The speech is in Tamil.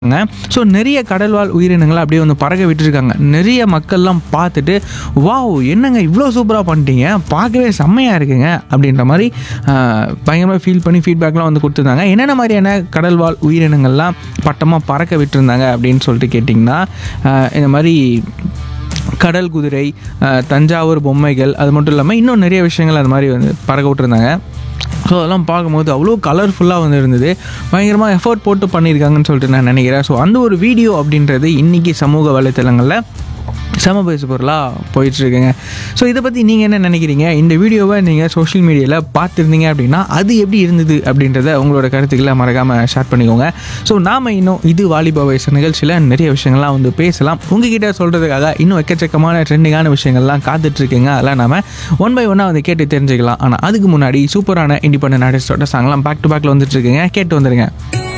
ஸோ நிறைய கடல்வாழ் உயிரினங்களை அப்படியே வந்து பறக்க விட்டுருக்காங்க. நிறைய மக்கள்லாம் பார்த்துட்டு வாவ் என்னங்க இவ்வளோ சூப்பராக பண்ணிட்டீங்க, பார்க்கவே செம்மையாக இருக்குங்க அப்படின்ற மாதிரி பயங்கரமாக ஃபீல் பண்ணி ஃபீட்பேக்லாம் வந்து கொடுத்துருந்தாங்க. என்னென்ன மாதிரியான கடல்வாழ் உயிரினங்கள்லாம் பட்டமாக பறக்க விட்டுருந்தாங்க அப்படின்னு சொல்லிட்டு கேட்டிங்கன்னா, இந்த மாதிரி கடல் குதிரை, தஞ்சாவூர் பொம்மைகள், அது மட்டும் இல்லாமல் இன்னும் நிறைய விஷயங்கள் அது மாதிரி வந்து பறக்க விட்டுருந்தாங்க. ஸோ அதெல்லாம் பார்க்கும்போது அவ்வளோ கலர்ஃபுல்லாக வந்து இருந்தது. பயங்கரமாக எஃபர்ட் போட்டு பண்ணியிருக்காங்கன்னு சொல்லிட்டு நான் நினைக்கிறேன். ஸோ அந்த ஒரு வீடியோ அப்படின்றது இன்றைக்கி சமூக வலைத்தளங்களில் செம பேசு பொருளாக போயிட்டுருக்குங்க. ஸோ இதை பற்றி நீங்கள் என்ன நினைக்கிறீங்க? இந்த வீடியோவை நீங்கள் சோஷியல் மீடியாவில் பார்த்துருந்தீங்க அப்படின்னா அது எப்படி இருந்தது அப்படின்றத உங்களோட கருத்துக்களை மறக்காமல் ஷேர் பண்ணிக்கோங்க. ஸோ நாம் இன்னும் இது வாலிப வயசு நிகழ்ச்சியில் நிறைய விஷயங்கள்லாம் வந்து பேசலாம். உங்ககிட்ட சொல்கிறதுக்காக இன்னும் எக்கச்சக்கமான ட்ரெண்டிங்கான விஷயங்கள்லாம் காத்துட்ருக்குங்க. அதெல்லாம் நாம் ஒன் பை ஒன்னாக வந்து கேட்டு தெரிஞ்சுக்கலாம். ஆனால் அதுக்கு முன்னாடி சூப்பரான இண்டிபெண்டன்ட் ஆர்டிஸ்டோட சாங்லாம் பேக் டு பேக்கில் வந்துட்டுருக்குங்க. கேட்டு வந்துடுங்க.